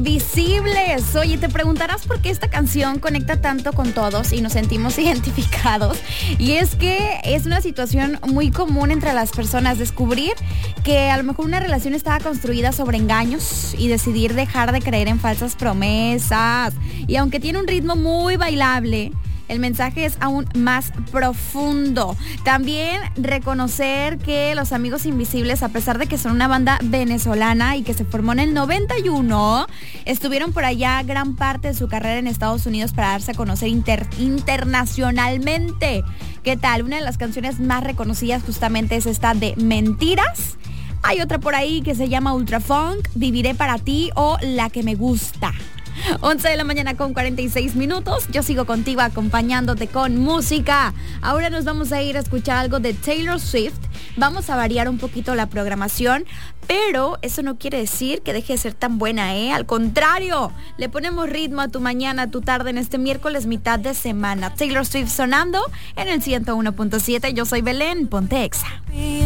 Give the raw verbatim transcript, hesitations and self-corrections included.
Invisibles. Oye, te preguntarás por qué esta canción conecta tanto con todos y nos sentimos identificados. Y es que es una situación muy común entre las personas, descubrir que a lo mejor una relación estaba construida sobre engaños y decidir dejar de creer en falsas promesas. Y aunque tiene un ritmo muy bailable, el mensaje es aún más profundo. También reconocer que Los Amigos Invisibles, a pesar de que son una banda venezolana y que se formó en el noventa y uno, estuvieron por allá gran parte de su carrera en Estados Unidos para darse a conocer inter- internacionalmente. ¿Qué tal? Una de las canciones más reconocidas justamente es esta de Mentiras. Hay otra por ahí que se llama Ultra Funk, Viviré para ti o La que me gusta. once de la mañana con cuarenta y seis minutos. Yo sigo contigo acompañándote con música. Ahora nos vamos a ir a escuchar algo de Taylor Swift. Vamos a variar un poquito la programación, pero eso no quiere decir que deje de ser tan buena, ¿eh? Al contrario, le ponemos ritmo a tu mañana, a tu tarde en este miércoles mitad de semana. Taylor Swift sonando en el ciento uno punto siete. Yo soy Belén, ponte Exa.